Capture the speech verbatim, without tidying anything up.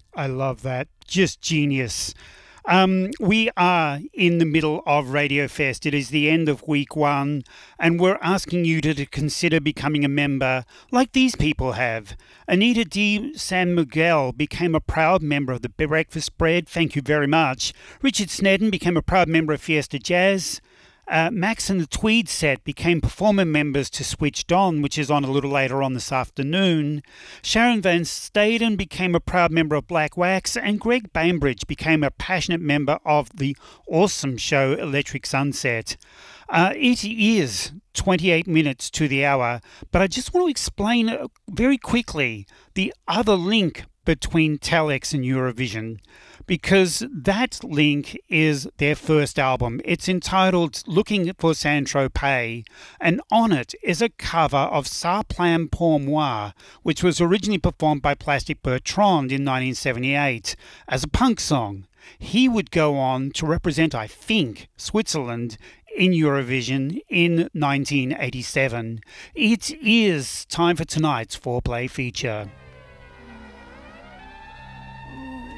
I love that. Just genius. Um, we are in the middle of Radio Fest. It is the end of week one, and we're asking you to, to consider becoming a member like these people have. Anita D. San Miguel became a proud member of the Breakfast Spread. Thank you very much. Richard Snedden became a proud member of Fiesta Jazz. Uh, Max and the Tweed Set became performer members to Switched On, which is on a little later on this afternoon. Sharon Van Staden became a proud member of Black Wax, and Greg Bainbridge became a passionate member of the awesome show Electric Sunset. Uh, it is twenty-eight minutes to the hour, but I just want to explain uh, very quickly the other link between Telex and Eurovision, because that link is their first album. It's entitled Looking for Saint-Tropez, and on it is a cover of Ça Plane pour moi, which was originally performed by Plastic Bertrand in nineteen seventy-eight as a punk song. He would go on to represent, I think, Switzerland in Eurovision in nineteen eighty-seven. It is time for tonight's Foreplay feature.